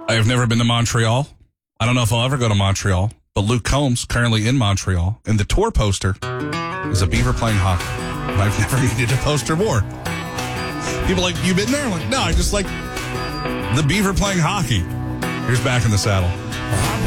I have never been to Montreal. I don't know if I'll ever go to Montreal, but Luke Combs, currently in Montreal, and the tour poster is a beaver playing hockey. And I've never needed a poster more. People are like, you been there? I'm like, no, I just like the beaver playing hockey. Here's Back in the Saddle.